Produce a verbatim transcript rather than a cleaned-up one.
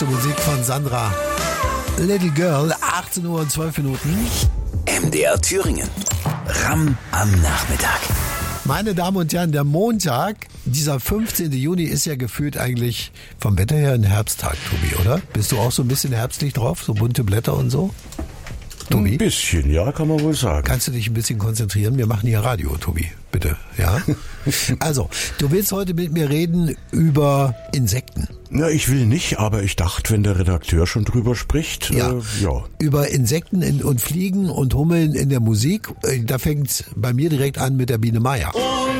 Musik von Sandra. Little Girl, achtzehn Uhr und zwölf Minuten. M D R Thüringen. Ram am Nachmittag. Meine Damen und Herren, der Montag, dieser fünfzehnten Juni, ist ja gefühlt eigentlich vom Wetter her ein Herbsttag, Tobi, oder? Bist du auch so ein bisschen herbstlich drauf, so bunte Blätter und so? Tobi? Ein bisschen, ja, kann man wohl sagen. Kannst du dich ein bisschen konzentrieren? Wir machen hier Radio, Tobi, bitte, ja? Also, du willst heute mit mir reden über Insekten. Na, ich will nicht, aber ich dachte, wenn der Redakteur schon drüber spricht, ja, äh, ja. Über Insekten in, und Fliegen und Hummeln in der Musik, äh, da fängt's bei mir direkt an mit der Biene Meier.